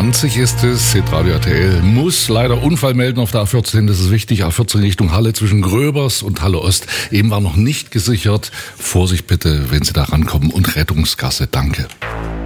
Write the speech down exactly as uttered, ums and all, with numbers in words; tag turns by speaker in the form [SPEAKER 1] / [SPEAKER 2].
[SPEAKER 1] zwanzig ist es. Hitradio R T L muss leider Unfall melden auf der A vierzehn. Das ist wichtig. A vierzehn Richtung Halle zwischen Gröbers und Halle Ost. Eben war noch nicht gesichert. Vorsicht bitte, wenn Sie da rankommen. Und Rettungsgasse. Danke.